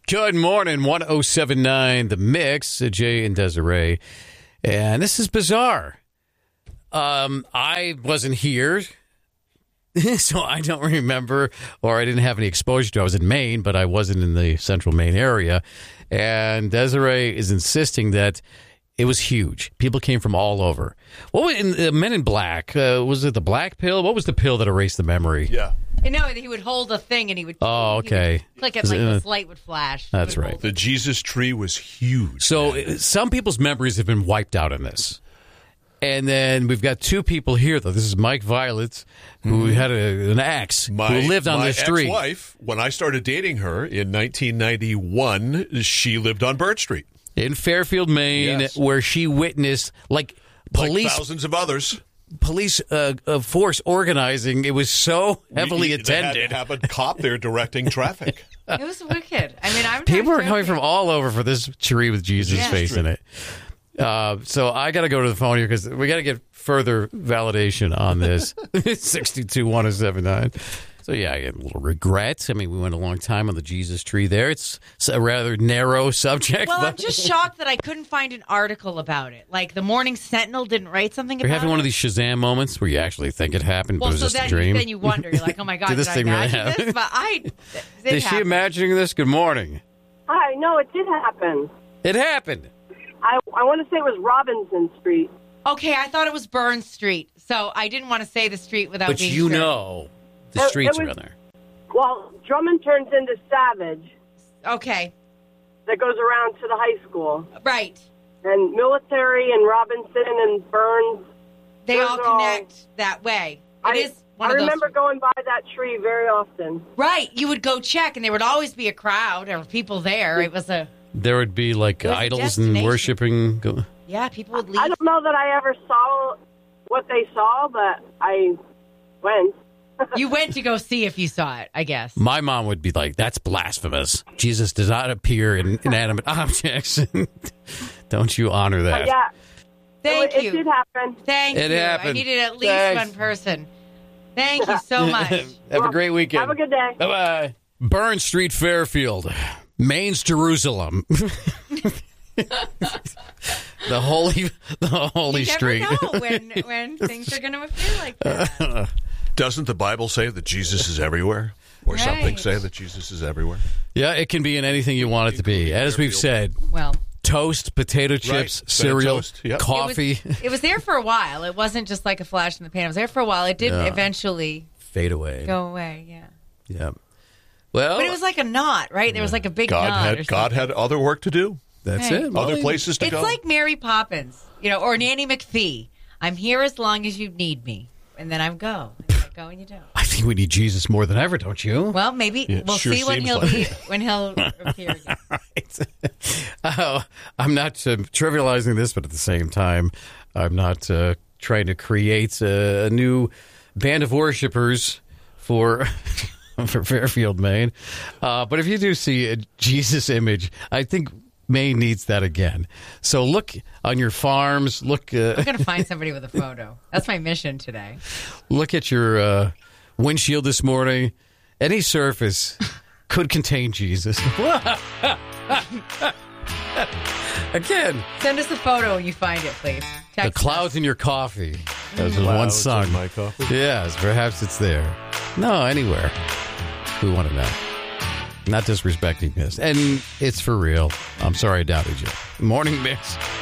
Good morning, 1079 The Mix, Jay and Desiree. And this is bizarre. I wasn't here, so I don't remember, or I didn't have any exposure to it. I was in Maine, but I wasn't in the central Maine area. And Desiree is insisting that it was huge. People came from all over. What was in Men in Black? Was it the black pill? What was the pill that erased the memory? Yeah. No, he would hold a thing and he would. Oh, okay. He would click it like this light would flash. That's right. The Jesus tree was huge. So some people's memories have been wiped out in this. And then we've got two people here, though. This is Mike Violet, who had an ex, who lived on the street. My ex-wife, when I started dating her in 1991, she lived on Bird Street. In Fairfield, Maine, Yes. where she witnessed, police... Like thousands of others. Police force organizing. It was so heavily attended. They had to have a cop there directing traffic. It was wicked. I mean, people are coming from all over for this tree with Jesus' face in it. So I got to go to the phone here because we got to get further validation on this. 62179. So, yeah, I get a little regret. I mean, we went a long time on the Jesus tree there. It's a rather narrow subject. Well, I'm just shocked that I couldn't find an article about it. Like, the Morning Sentinel didn't write something about it. You're having one of these Shazam moments where you actually think it happened, but it was just a dream. Then you wonder. You're like, oh, my God, Did this thing really happen? This? But Is she imagining this? Good morning. Hi, no, it did happen. It happened. I want to say it was Robinson Street. Okay, I thought it was Burns Street, so I didn't want to say the street without but being you sure. know the streets are in there. Well, Drummond turns into Savage. Okay. That goes around to the high school. Right. And Military and Robinson and Burns. They all connect that way. I remember going by that tree very often. Right. You would go check, and there would always be a crowd or people there. It was a... There would be idols and worshiping. Yeah, people would leave. I don't know that I ever saw what they saw, but I went. You went to go see if you saw it, I guess. My mom would be like, that's blasphemous. Jesus does not appear in inanimate objects. Don't you honor that? Yeah. Thank you. It did happen. Thank It you. happened. I needed at least one person. Thank you so much. Have a great weekend. Have a good day. Bye-bye. Burn Street, Fairfield. Maine's Jerusalem. the holy street. You never know when things are going to appear like that. Doesn't the Bible say that Jesus is everywhere? Or something say that Jesus is everywhere? Yeah, it can be in anything you want it to be. As we've said, toast, potato chips, cereal, coffee. It was there for a while. It wasn't just like a flash in the pan. It was there for a while. It did eventually fade away. Go away, yeah. Yeah. Well, but it was like a knot, right? There was like a big knot. God had other work to do. That's it. Other places to go. It's like Mary Poppins, or Nanny McPhee. I'm here as long as you need me, and then I go. And I go and you don't. I think we need Jesus more than ever, don't you? Well, maybe we'll see when he'll appear again. Right. I'm not trivializing this, but at the same time, I'm not trying to create a new band of worshipers for Fairfield, Maine. But if you do see a Jesus image, I think Maine needs that again. So look on your farms. I'm going to find somebody with a photo. That's my mission today. Look at your windshield this morning. Any surface could contain Jesus. Again. Send us a photo when you find it, please. Text the clouds in your coffee. That was one song. My coffee. Yes, perhaps it's there. No, anywhere. We want to know. Not disrespecting this. And it's for real. I'm sorry I doubted you. Morning Mix.